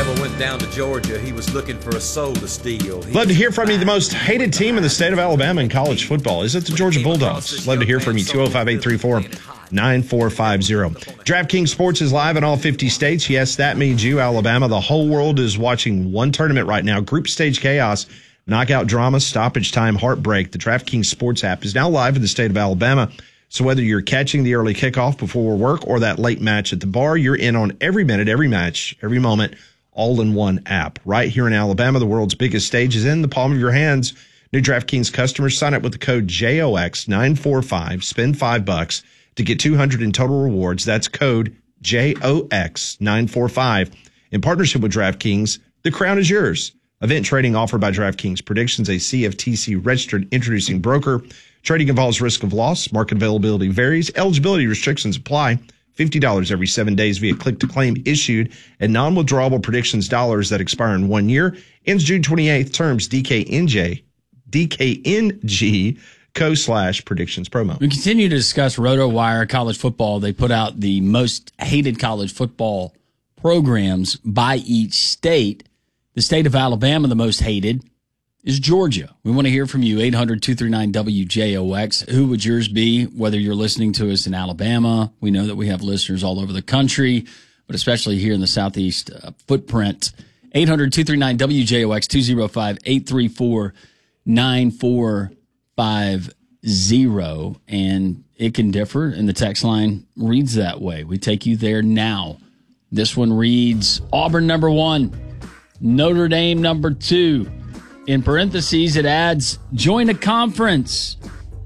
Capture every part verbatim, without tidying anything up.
Alabama went down to Georgia, he was looking for a soul to steal. He Love to hear from you. The most hated team in the state of Alabama in college football. Is it the Georgia Bulldogs? Love to hear from you. two oh five, eight three four, nine four five zero. DraftKings Sports is live in all fifty states. Yes, that means you, Alabama. The whole world is watching one tournament right now. Group stage chaos, knockout drama, stoppage time, heartbreak. The DraftKings Sports app is now live in the state of Alabama. So whether you're catching the early kickoff before work or that late match at the bar, you're in on every minute, every match, every moment, all in one app. Right here in Alabama, the world's biggest stage is in the palm of your hands. New DraftKings customers sign up with the code J O X nine four five, spend five bucks to get two hundred in total rewards. That's code J O X nine four five. In partnership with DraftKings, the crown is yours. Event trading offered by DraftKings Predictions, a C F T C registered introducing broker. Trading involves risk of loss. Market availability varies. Eligibility restrictions apply. fifty dollars every seven days via click-to-claim issued and non-withdrawable predictions dollars that expire in one year. Ends June twenty-eighth. Terms D K N J, D K N G, co slash predictions promo. We continue to discuss RotoWire college football. They put out the most hated college football programs by each state. The state of Alabama, the most hated, is Georgia. We want to hear from you. eight hundred, two three nine, W J O X. Who would yours be, whether you're listening to us in Alabama? We know that we have listeners all over the country, but especially here in the Southeast uh, footprint. eight hundred, two three nine, W J O X, two oh five, eight three four, nine four five zero. And it can differ, and the text line reads that way. We take you there now. This one reads, Auburn number one, Notre Dame number two. In parentheses, it adds, join a conference.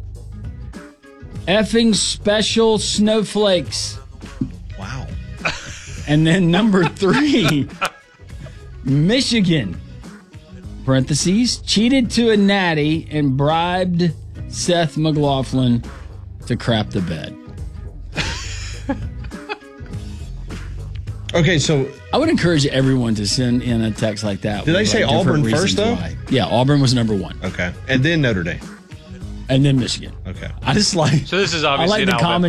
Effing special snowflakes. Wow. And then number three, Michigan. Parentheses, cheated to a natty and bribed Seth McLaughlin to crap the bed. Okay, so I would encourage everyone to send in a text like that. Did they say like Auburn different first, though? why. Yeah, Auburn was number one. Okay. And then Notre Dame. And then Michigan. Okay. I just like. So this is I obviously like an the Alabama. common